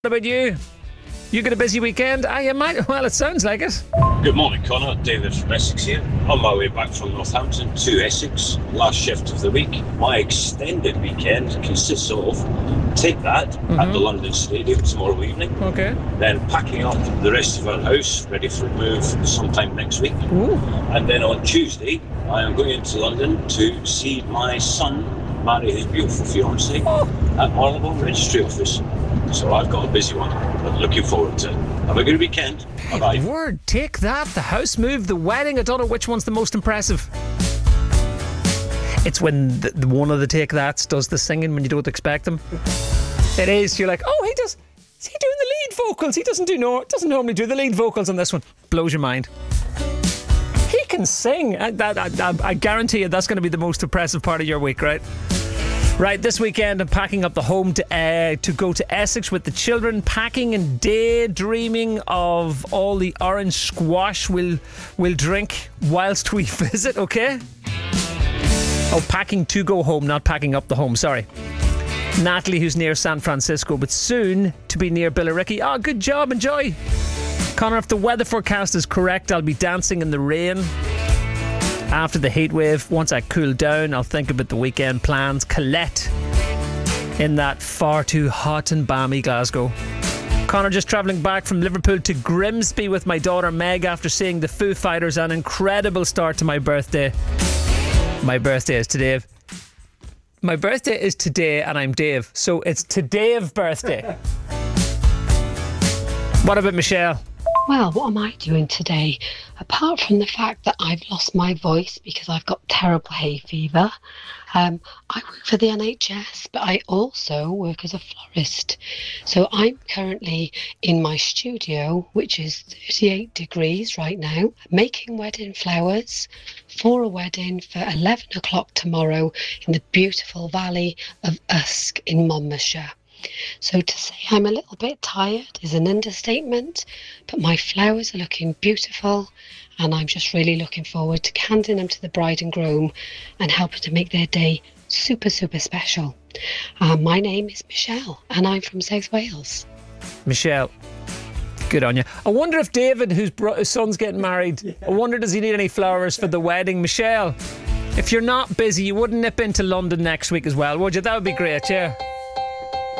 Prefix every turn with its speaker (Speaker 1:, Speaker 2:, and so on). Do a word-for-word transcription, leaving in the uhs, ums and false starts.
Speaker 1: What about you? You got a busy weekend? Ah, you might. Well, it sounds like it.
Speaker 2: Good morning, Connor. David from Essex here. On my way back from Northampton to Essex, last shift of the week. My extended weekend consists of Take That mm-hmm. at the London Stadium tomorrow evening.
Speaker 1: Okay.
Speaker 2: Then packing up the rest of our house, ready for a move sometime next week.
Speaker 1: Ooh.
Speaker 2: And then on Tuesday, I am going into London to see my son marry his beautiful fiancée oh. at Marylebone Registry Office. So I've got a busy one, but looking forward to it. Have a good weekend. Bye-bye.
Speaker 1: Word, Take That, the house move, the wedding. I don't know which one's the most impressive. It's when the, the one of the Take That's does the singing when you don't expect them. It is. You're like, oh, he does. Is he doing the lead vocals? He doesn't do no. Doesn't normally do the lead vocals on this one. Blows your mind. He can sing. I, that, I, I guarantee you that's going to be the most impressive part of your week, right? Right, this weekend I'm packing up the home to uh, to go to Essex with the children, packing and daydreaming of all the orange squash we'll, we'll drink whilst we visit, okay? Oh, packing to go home, not packing up the home, sorry. Natalie, who's near San Francisco, but soon to be near Billericay. Oh, good job, enjoy. Connor, if the weather forecast is correct, I'll be dancing in the rain. After the heat wave, once I cool down, I'll think about the weekend plans. Colette in that far too hot and balmy Glasgow. Connor, just travelling back from Liverpool to Grimsby with my daughter Meg after seeing the Foo Fighters. An incredible start to my birthday. My birthday is today. My birthday is today and I'm Dave. So it's today's birthday. What about Michelle?
Speaker 3: Well, what am I doing today? Apart from the fact that I've lost my voice because I've got terrible hay fever, um, I work for the N H S, but I also work as a florist. So I'm currently in my studio, which is thirty-eight degrees right now, making wedding flowers for a wedding for eleven o'clock tomorrow in the beautiful valley of Usk in Monmouthshire. So to say I'm a little bit tired is an understatement, but my flowers are looking beautiful and I'm just really looking forward to handing them to the bride and groom and helping to make their day super, super special. Uh, my name is Michelle and I'm from South Wales.
Speaker 1: Michelle, good on you. I wonder if David, whose bro- his son's getting married, yeah. I wonder does he need any flowers for the wedding? Michelle, if you're not busy, you wouldn't nip into London next week as well, would you? That would be great, yeah.